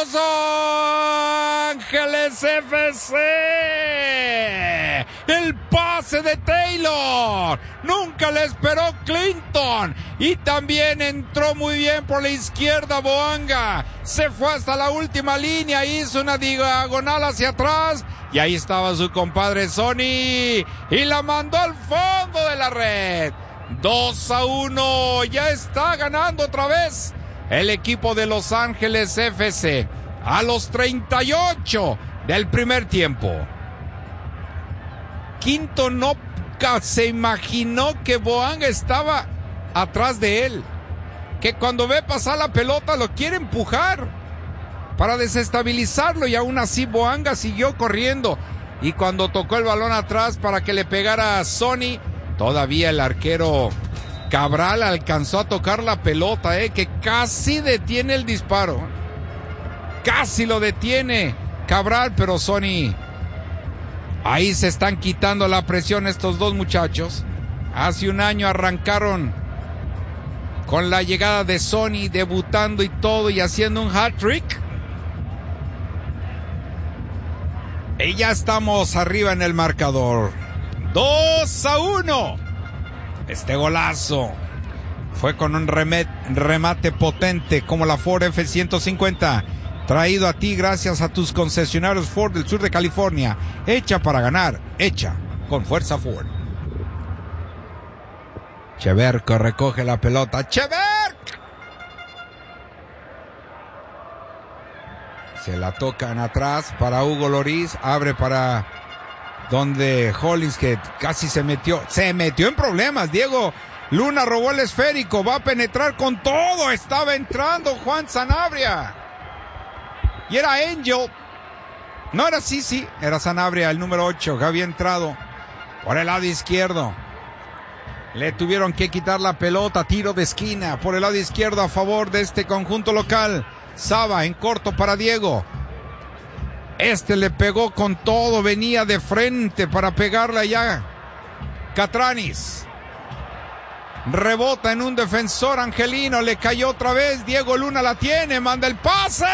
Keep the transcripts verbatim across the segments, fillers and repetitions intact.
Los Ángeles F C. El pase de Taylor. Nunca le esperó Clinton. Y también entró muy bien por la izquierda Boanga. Se fue hasta la última línea. Hizo una diagonal hacia atrás. Y ahí estaba su compadre Sonny. Y la mandó al fondo de la red. dos a uno. Ya está ganando otra vez el equipo de Los Ángeles F C. A los treinta y ocho del primer tiempo. Clinton no se imaginó que Boanga estaba atrás de él. Que cuando ve pasar la pelota lo quiere empujar para desestabilizarlo. Y aún así Boanga siguió corriendo. Y cuando tocó el balón atrás para que le pegara a Sonny, todavía el arquero Cabral alcanzó a tocar la pelota, eh, que casi detiene el disparo. Casi lo detiene Cabral, pero Sonny... Ahí se están quitando la presión estos dos muchachos. Hace un año arrancaron con la llegada de Sonny, debutando y todo, y haciendo un hat-trick. Y ya estamos arriba en el marcador. dos a uno. Este golazo fue con un remet, remate potente como la Ford F ciento cincuenta. Traído a ti gracias a tus concesionarios Ford del sur de California. Hecha para ganar, hecha con fuerza Ford. Cheverco recoge la pelota. ¡Cheverc! Se la tocan atrás para Hugo Lloris. Abre para donde Hollins, que casi se metió. Se metió en problemas. Diego Luna robó el esférico. Va a penetrar con todo. Estaba entrando Juan Sanabria. Y era Angel. No era sí, sí. Era Sanabria, el número ocho, que había entrado por el lado izquierdo. Le tuvieron que quitar la pelota. Tiro de esquina por el lado izquierdo a favor de este conjunto local. Saba en corto para Diego. Este le pegó con todo. Venía de frente para pegarle allá. Catranis. Rebota en un defensor angelino. Le cayó otra vez. Diego Luna la tiene. Manda el pase.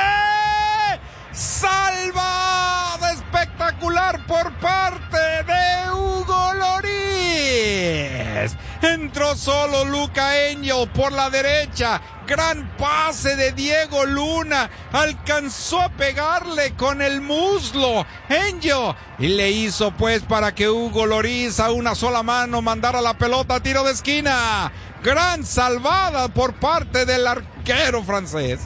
Salvada espectacular por parte de Hugo Lloris. Entró solo Luka Angel por la derecha. Gran pase de Diego Luna. Alcanzó a pegarle con el muslo Angel. Y le hizo pues para que Hugo Lloris a una sola mano mandara la pelota a tiro de esquina. Gran salvada por parte del arquero francés.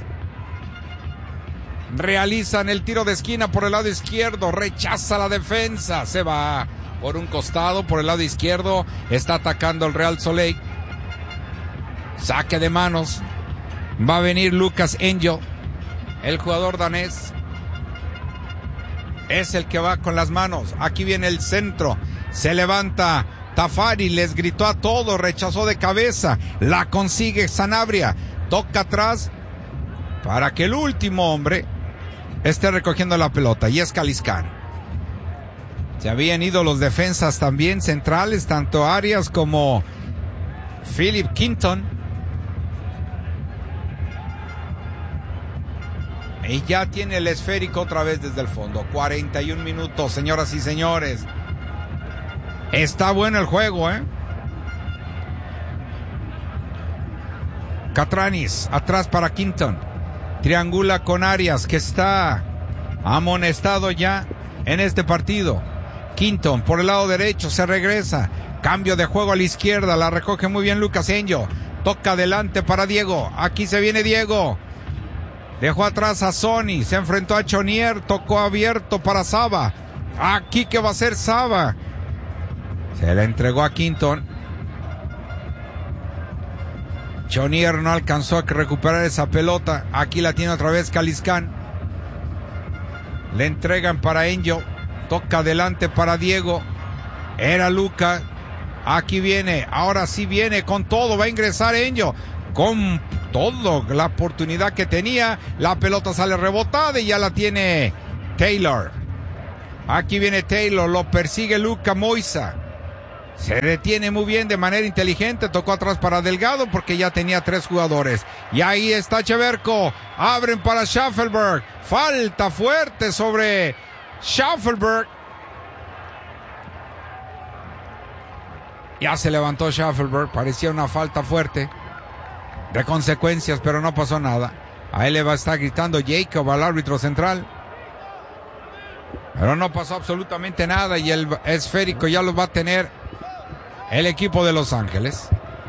Realizan el tiro de esquina por el lado izquierdo. Rechaza la defensa. Se va por un costado, por el lado izquierdo. Está atacando el Real Soleil. Saque de manos. Va a venir Lucas Angel. El jugador danés es el que va con las manos. Aquí viene el centro. Se levanta Tafari. Les gritó a todos. Rechazó de cabeza. La consigue Sanabria. Toca atrás para que el último hombre esté recogiendo la pelota, y es Caliscán. Se habían ido los defensas también centrales, tanto Arias como Philip Clinton. Y ya tiene el esférico otra vez desde el fondo. cuarenta y un minutos, señoras y señores. Está bueno el juego, ¿eh? Catranis, atrás para Clinton. Triangula con Arias, que está amonestado ya en este partido. Clinton por el lado derecho, se regresa. Cambio de juego a la izquierda, la recoge muy bien Lucas Angel. Toca adelante para Diego. Aquí se viene Diego. Dejó atrás a Sonny, se enfrentó a Chonier, tocó abierto para Saba. Aquí que va a ser Saba. Se la entregó a Clinton. Chonier no alcanzó a recuperar esa pelota. Aquí la tiene otra vez Caliscán. Le entregan para Angel. Toca adelante para Diego. Era Luca. Aquí viene. Ahora sí viene con todo. Va a ingresar Angel. Con todo la oportunidad que tenía. La pelota sale rebotada y ya la tiene Taylor. Aquí viene Taylor. Lo persigue Luca Moisa. Se detiene muy bien de manera inteligente, tocó atrás para Delgado porque ya tenía tres jugadores. Y ahí está Cheverko, abren para Schaffelberg, falta fuerte sobre Schaffelberg. Ya se levantó Schaffelberg, parecía una falta fuerte, de consecuencias, pero no pasó nada. Ahí le va a estar gritando Jacob al árbitro central. Pero no pasó absolutamente nada y el esférico ya lo va a tener el equipo de Los Ángeles.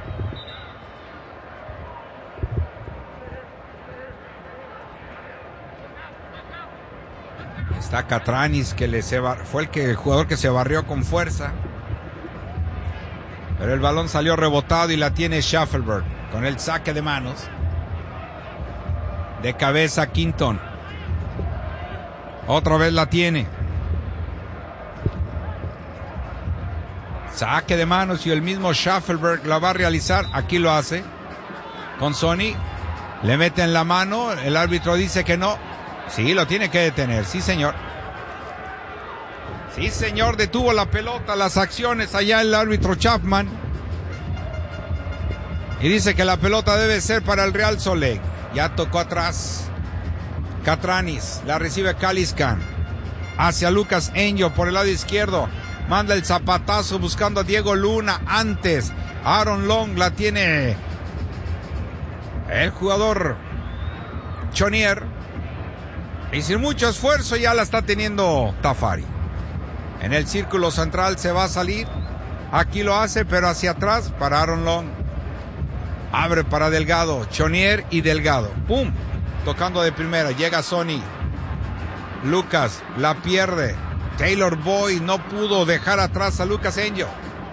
Está Catranis, que le se bar... fue el, que, el jugador que se barrió con fuerza. Pero el balón salió rebotado y la tiene Schaffelberg con el saque de manos. De cabeza Quinton. Otra vez la tiene. Saque de manos y el mismo Schaffelberg la va a realizar. Aquí lo hace. Con Sonny. Le mete en la mano. El árbitro dice que no. Sí, lo tiene que detener. Sí, señor. Sí, señor. Detuvo la pelota, las acciones allá el árbitro Chapman. Y dice que la pelota debe ser para el Real Salt Lake. Ya tocó atrás Catranis. La recibe Caliscan. Hacia Lucas Angel por el lado izquierdo. Manda el zapatazo buscando a Diego Luna. Antes Aaron Long la tiene el jugador Chonier. Y sin mucho esfuerzo ya la está teniendo Tafari. En el círculo central se va a salir. Aquí lo hace, pero hacia atrás para Aaron Long. Abre para Delgado. Chonier y Delgado. ¡Pum! Tocando de primera. Llega Sonny. Lucas la pierde. Taylor Boyd no pudo dejar atrás a Lucas Angel.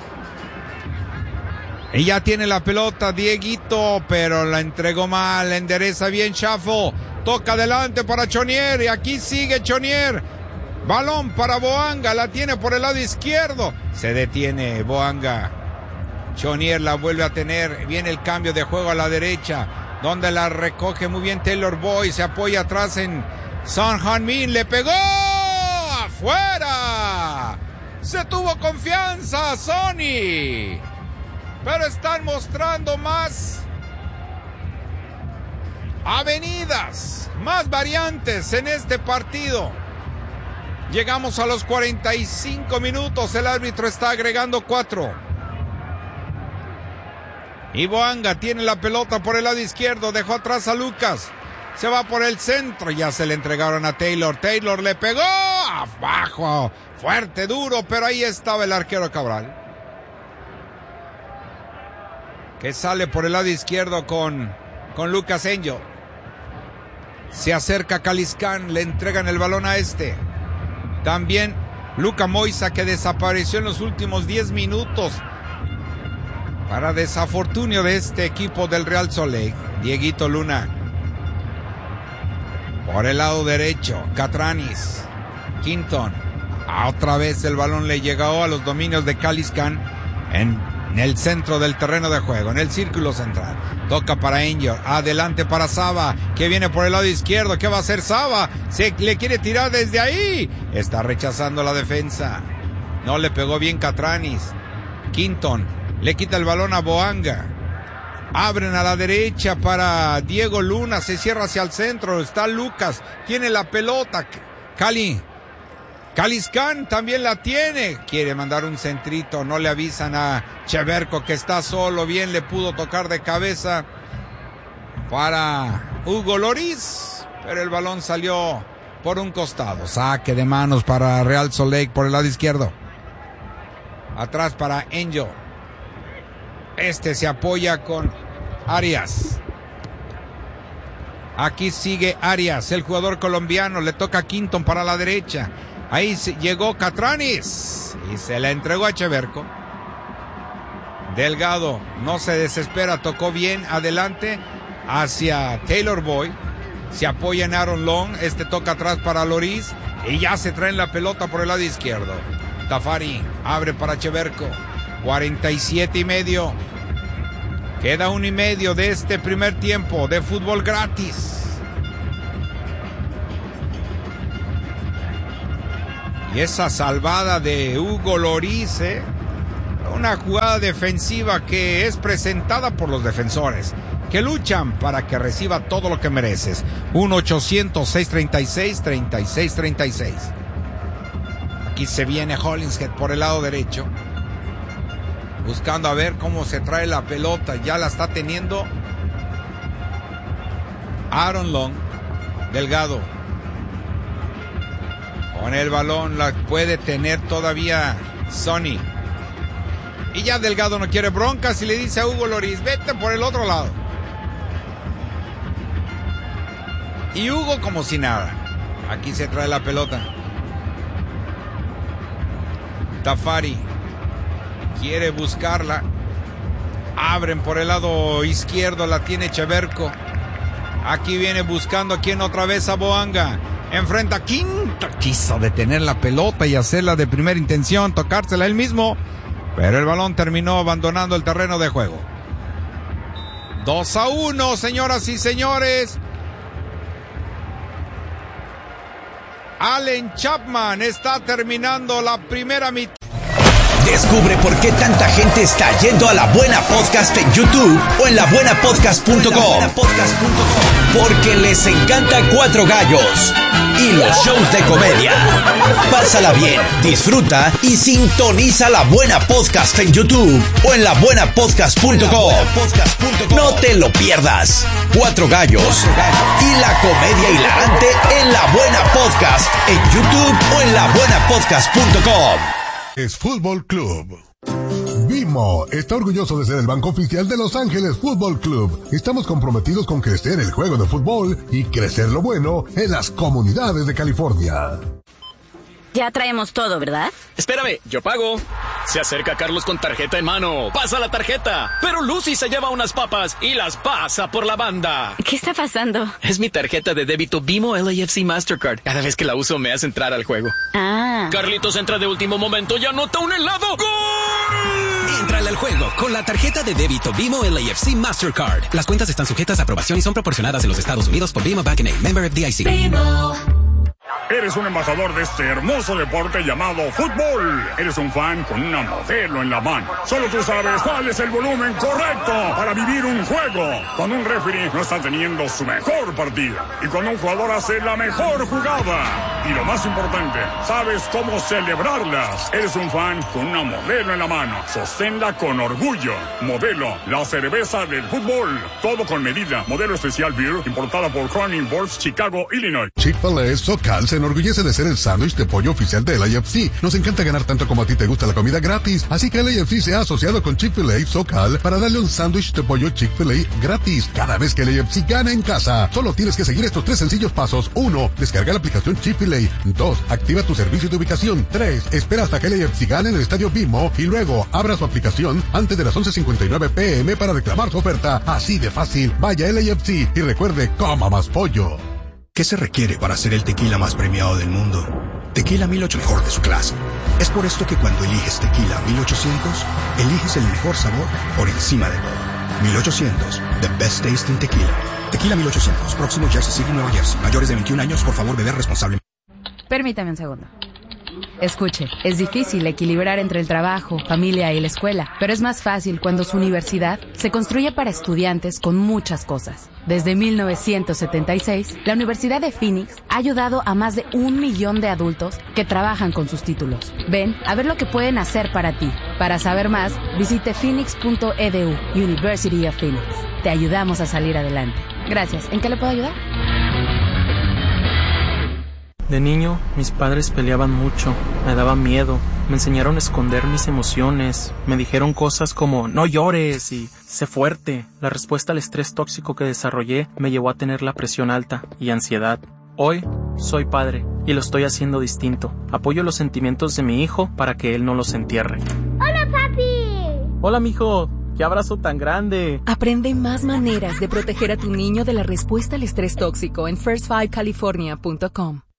Y ya tiene la pelota Dieguito, pero la entregó mal. Endereza bien Chaffo. Toca adelante para Chonier. Y aquí sigue Chonier. Balón para Boanga. La tiene por el lado izquierdo. Se detiene Boanga. Chonier la vuelve a tener. Viene el cambio de juego a la derecha, donde la recoge muy bien Taylor Boyd. Se apoya atrás en Son Heung-min. Le pegó. ¡Fuera! Se tuvo confianza Sonny. Pero están mostrando más avenidas, más variantes en este partido. Llegamos a los cuarenta y cinco minutos. El árbitro está agregando cuatro. Y Boanga tiene la pelota por el lado izquierdo. Dejó atrás a Lucas. Se va por el centro. Ya se le entregaron a Taylor. Taylor le pegó. Abajo. Fuerte, duro. Pero ahí estaba el arquero Cabral. Que sale por el lado izquierdo con, con Lucas Angel. Se acerca Caliscan. Le entregan el balón a este. También Luka Moisa, que desapareció en los últimos diez minutos. Para desafortunio de este equipo del Real Salt Lake. Dieguito Luna. Por el lado derecho, Catranis. Quinton. Otra vez el balón le llegó a los dominios de Caliscan en, en el centro del terreno de juego, en el círculo central. Toca para Angel. Adelante para Saba, que viene por el lado izquierdo. ¿Qué va a hacer Saba? Se le quiere tirar desde ahí. Está rechazando la defensa. No le pegó bien Catranis. Quinton le quita el balón a Boanga. Abren a la derecha para Diego Luna. Se cierra hacia el centro. Está Lucas. Tiene la pelota. Cali. Caliscan también la tiene. Quiere mandar un centrito. No le avisan a Cheverko que está solo. Bien le pudo tocar de cabeza para Hugo Lloris. Pero el balón salió por un costado. Saque de manos para Real Salt Lake por el lado izquierdo. Atrás para Angel. Este se apoya con Arias. Aquí sigue Arias, el jugador colombiano. Le toca a Quinton para la derecha. Ahí llegó Catranis y se la entregó a Cheverko. Delgado no se desespera, tocó bien adelante hacia Taylor Boyd. Se apoya en Aaron Long. Este toca atrás para Lloris y ya se traen la pelota por el lado izquierdo. Tafari abre para Cheverko. cuarenta y siete y medio. Queda uno y medio de este primer tiempo de fútbol gratis. Y esa salvada de Hugo Lloris, ¿eh? Una jugada defensiva que es presentada por los defensores, que luchan para que reciba todo lo que mereces. uno ochocientos, seiscientos treinta y seis, treinta y seis treinta y seis. Aquí se viene Hollingshead por el lado derecho, buscando a ver cómo se trae la pelota. Ya la está teniendo Aaron Long. Delgado con el balón, la puede tener todavía Sonny. Y ya Delgado no quiere broncas y le dice a Hugo Lloris, vete por el otro lado. Y Hugo como si nada. Aquí se trae la pelota. Tafari quiere buscarla. Abren por el lado izquierdo, la tiene Cheverco. Aquí viene buscando a quien otra vez, a Boanga. Enfrenta a Quinta. Quiso detener la pelota y hacerla de primera intención, tocársela él mismo. Pero el balón terminó abandonando el terreno de juego. dos a uno, señoras y señores. Allen Chapman está terminando la primera mitad. Descubre por qué tanta gente está yendo a La Buena Podcast en YouTube o en la buena podcast punto com. Porque les encanta Cuatro Gallos y los shows de comedia. Pásala bien, disfruta y sintoniza La Buena Podcast en YouTube o en la buena podcast punto com. No te lo pierdas. Cuatro Gallos y la comedia hilarante en La Buena Podcast en YouTube o en la buena podcast punto com. Es Fútbol Club. Bimbo está orgulloso de ser el banco oficial de Los Ángeles Fútbol Club. Estamos comprometidos con crecer el juego de fútbol y crecer lo bueno en las comunidades de California. Ya traemos todo, ¿verdad? Espérame, yo pago. Se acerca Carlos con tarjeta en mano. Pasa la tarjeta. Pero Lucy se lleva unas papas y las pasa por la banda. ¿Qué está pasando? Es mi tarjeta de débito Bimo L A F C Mastercard. Cada vez que la uso me hace entrar al juego. Ah. Carlitos entra de último momento y anota un helado. ¡Gol! Entrale al juego con la tarjeta de débito Bimo L A F C Mastercard. Las cuentas están sujetas a aprobación y son proporcionadas en los Estados Unidos por Bimo Bank N A, member F D I C. Bimo. Eres un embajador de este hermoso deporte llamado fútbol. Eres un fan con una modelo en la mano. Solo tú sabes cuál es el volumen correcto para vivir un juego. Cuando un referee no está teniendo su mejor partido. Y cuando un jugador hace la mejor jugada. Y lo más importante, sabes cómo celebrarlas. Eres un fan con una modelo en la mano. Sosténla con orgullo. Modelo, la cerveza del fútbol. Todo con medida. Modelo especial beer, importada por Crown Imports, Chicago, Illinois. Chick-fil-A SoCal se enorgullece de ser el sándwich de pollo oficial de L A F C. Nos encanta ganar tanto como a ti te gusta la comida gratis. Así que L A F C se ha asociado con Chick-fil-A SoCal para darle un sándwich de pollo Chick-fil-A gratis cada vez que L A F C gana en casa. Solo tienes que seguir estos tres sencillos pasos. uno. Descarga la aplicación Chick-fil-A. dos. Activa tu servicio de ubicación. tres. Espera hasta que L A F C gane en el estadio Bimo y luego abra su aplicación antes de las once cincuenta y nueve pm para reclamar su oferta. Así de fácil. Vaya a L A F C y recuerde, coma más pollo. ¿Qué se requiere para ser el tequila más premiado del mundo? Tequila mil ocho mejor de su clase. Es por esto que cuando eliges Tequila mil ochocientos, eliges el mejor sabor por encima de todo. mil ochocientos, the best tasting tequila. Tequila mil ochocientos, próximo Jersey City, Nueva Jersey. Mayores de veintiún años, por favor, beber responsablemente. Permítame un segundo. Escuche, es difícil equilibrar entre el trabajo, familia y la escuela, pero es más fácil cuando su universidad se construye para estudiantes con muchas cosas. Desde mil novecientos setenta y seis, la Universidad de Phoenix ha ayudado a más de un millón de adultos que trabajan con sus títulos. Ven a ver lo que pueden hacer para ti. Para saber más, visite phoenix punto e d u, University of Phoenix. Te ayudamos a salir adelante. Gracias. ¿En qué le puedo ayudar? De niño, mis padres peleaban mucho, me daba miedo, me enseñaron a esconder mis emociones, me dijeron cosas como no llores y sé fuerte. La respuesta al estrés tóxico que desarrollé me llevó a tener la presión alta y ansiedad. Hoy soy padre y lo estoy haciendo distinto. Apoyo los sentimientos de mi hijo para que él no los entierre. ¡Hola, papi! Hola, mijo. ¡Qué abrazo tan grande! Aprende más maneras de proteger a tu niño de la respuesta al estrés tóxico en first five california punto com.